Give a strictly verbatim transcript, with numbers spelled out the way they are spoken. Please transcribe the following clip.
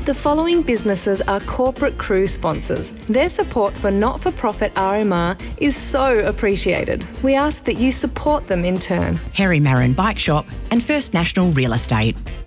The following businesses are corporate cruise sponsors. Their support for not-for-profit R M R is so appreciated. We ask that you support them in turn. Harry Marin Bike Shop and First National Real Estate.